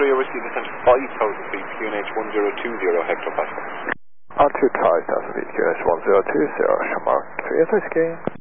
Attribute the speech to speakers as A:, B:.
A: 3 Whiskey descent 5,000 feet, QNH 1020 hectopascal.
B: Altitude 5,000 feet, QNH 1020, Mark 3 Whiskey.